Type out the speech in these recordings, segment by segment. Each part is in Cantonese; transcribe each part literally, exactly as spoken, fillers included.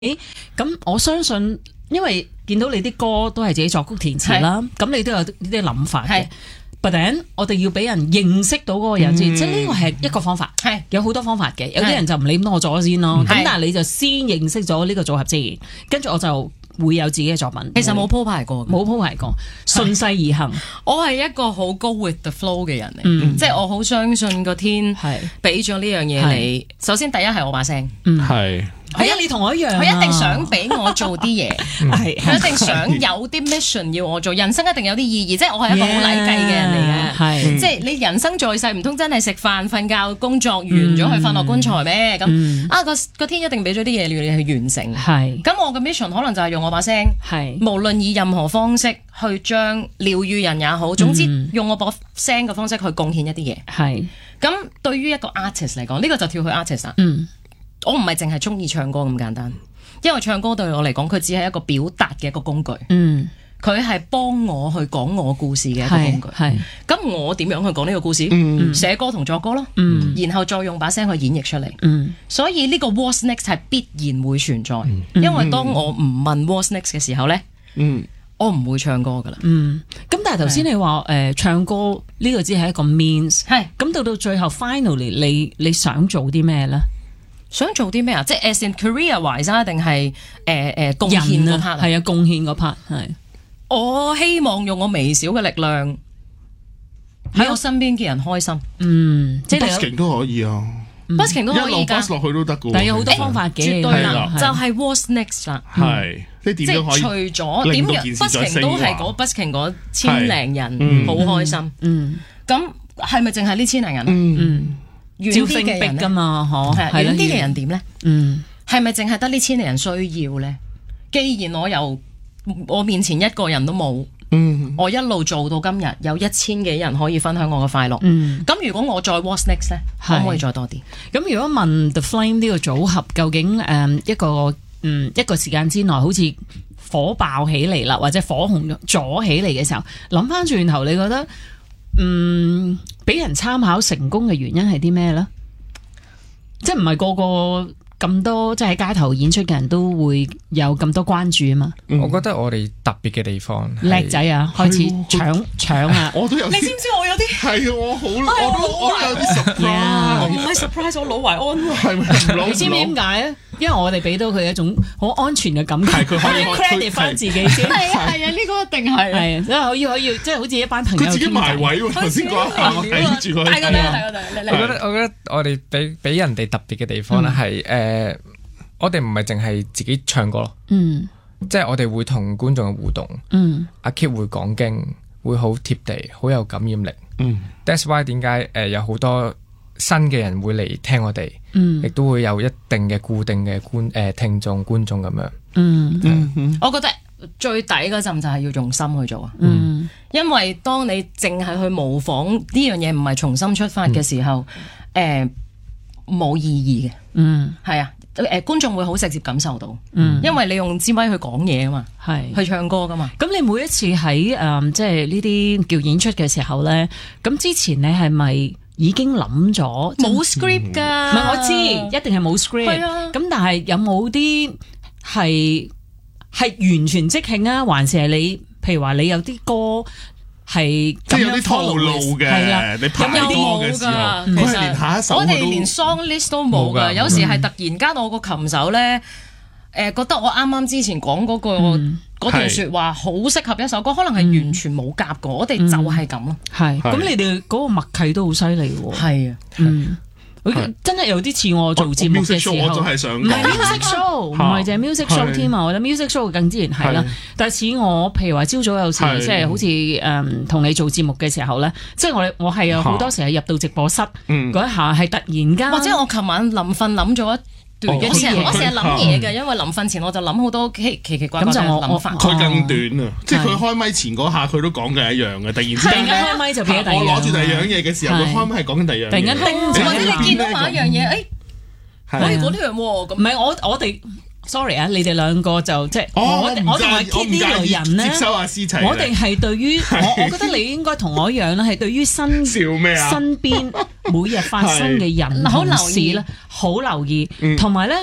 誒，咁我相信，因為見到你啲歌都係自己作曲填詞啦，咁你都有呢啲諗法嘅。But then 我哋要俾人認識到嗰個人先，即係呢個係一個方法，係有好多方法嘅。有啲人就唔理咁多咗先咯，咁但係你就先認識咗呢個組合先，跟住我就會有自己嘅作品。 其實冇鋪排過， 冇鋪排過，順勢而行。 我係一個好 go with the flow 嘅人嚟，嗯、即係我好相信個天俾咗呢樣嘢你。首先第一係我把聲， 係。 係啊，你同我一樣， 佢一定想俾我做啲嘢，佢一定想有啲 mission 要我做，人生一定有啲意義，即係我係一個好禮計嘅人嚟嘅，即係你人生在世唔通真係食飯、瞓覺、工作完咗去瞓落棺材咩？咁、嗯、啊個個天一定俾咗啲嘢要你去完成，係咁我嘅 mission 可能就係用我把聲，係無論以任何方式去將療愈人也好，總之用我把聲嘅方式去貢獻一啲嘢，係咁對於一個 artist 嚟講，呢、這個就跳去 artist 啦。嗯我唔係淨係中意唱歌咁簡單，因為唱歌對我嚟講，佢只係一個表達嘅一個工具。嗯，佢係幫我去講我故事嘅一個工具。係，咁我點樣去講呢個故事？嗯，寫歌同作歌咯。嗯，然後再用把聲去演繹出嚟。嗯，所以呢個 What's Next 係必然會存在，嗯、因為當我唔問 What's Next 嘅時候咧，嗯，我唔會唱歌噶啦。嗯，咁但係頭先你話誒、呃、唱歌呢個只係一個 means， 係，咁到到最後 finally 你你想做啲咩咧？想做啲咩啊？即係 as in career wise 啊，定係誒誒貢獻嗰 part 係啊，貢獻嗰 part 係。我希望用我微小嘅力量喺我身邊嘅人開心。嗯，即係 busking 都可以啊 busking 都可以㗎， 一路 bus 落去都得㗎。 但係有好多方法嘅， 絕對啦，就係 what's next 啦。 係，即係點樣可以？ 除咗點樣 busking 都係嗰 busking 嗰千零人好開心。嗯，咁係咪淨係呢千零人？嗯。遠啲嘅人㗎嘛，嗬，係遠啲嘅人點咧？嗯，係咪淨係得呢千零人需要咧？既然我由我面前一個人都冇，嗯，我一路做到今日有一千幾人可以分享我嘅快樂，嗯，咁如果我再 What's Next 咧，可唔可以再多啲？ 咁如果問 The Flame 呢個組合，究竟誒、嗯、一個嗯一個時間之內好似火爆起嚟啦，或者火紅咗起嚟嘅時候，諗翻轉頭，你覺得？嗯，俾人參考成功嘅原因係啲咩咧？即係唔係個個咁多，即係喺街頭演出嘅人都會有咁多關注啊嘛？ 嗯、我覺得我哋特別嘅地方， 叻仔啊，開始搶搶啊！ 我都有，你知唔知我有啲係我好，我都我都有啲 surprise， 唔係 surprise，我老懷安喎。 係咪唔老？ 你知唔知點解啊？因為我哋俾到佢一種好安全嘅感覺， 佢可以 credit 翻自己先。 係啊係啊，呢個一定係。 係啊，即係可以可以，即係好似一班朋友。 佢自己埋位喎，頭先講下，我睇住佢。 大個大大個大，我覺得我覺得我哋俾俾人哋特別嘅地方咧係誒，我哋唔係淨係自己唱歌咯。嗯。即係我哋會同觀眾嘅互動。嗯。阿 Kip 會講經，會好貼地，好有感染力。嗯。That's why 點解誒有好多新嘅人會嚟聽我哋，亦、嗯、都會有一定嘅固定嘅觀誒、呃、聽眾觀眾咁樣。嗯嗯嗯，我覺得最底嗰陣就係要用心去做啊。嗯，因為當你淨係去模仿呢樣嘢，唔係從心出發嘅時候，誒冇、嗯呃、意義嘅。嗯，係啊，誒、呃、觀眾會好直接感受到。嗯，因為你用支咪去講嘢啊嘛，係去唱歌噶嘛。 咁你每一次喺誒、呃、即係呢啲叫演出嘅時候咧，咁之前你係咪？已經諗咗冇 script 㗎， 唔係我知，一定係冇 script。咁但係有冇啲係係完全即興啊？還是係你？譬如話你有啲歌係即係有啲套路嘅，係啦，你拍歌嘅時候，佢係連下一首我哋連 song list 都冇㗎。有時係突然間我個琴手咧，誒覺得我啱啱之前講嗰個。嗰段説話好適合一首歌，可能係完全冇夾過，嗯、我哋就係咁咯。係，咁你哋嗰個默契都好犀利喎。係啊，嗯，真係有啲似我做節目嘅時候。 我真係想講， 唔係 music show，唔係淨係 music show 添啊！我覺得 music show 更之然係啦。但係似我，譬如話朝早有時即係好似誒同你做節目嘅時候咧，即係我我係有好多時係入到直播室嗰一下係突然間， 或者我琴晚臨瞓諗咗一。我成日我成日諗嘢嘅，因為臨瞓前我就諗好多奇奇奇怪怪嘅諗法。 佢更短啊，即係佢開咪前嗰下佢都講嘅一樣嘅，突然之間開咪就變咗第二樣。 我攞住第二樣嘢嘅時候，佢開咪係講緊第二樣。 突然間叮住， 或者你見到某一樣嘢，誒可以講呢樣喎。咁唔係我我哋。sorry 啊，你哋兩個就即係我我同阿 Kit 呢類人咧，我哋係對於我我覺得你應該同我一樣啦，係對於身身邊每日發生嘅人好留意咧，好留意，同埋咧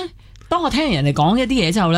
當我聽完人哋講一啲嘢之後咧。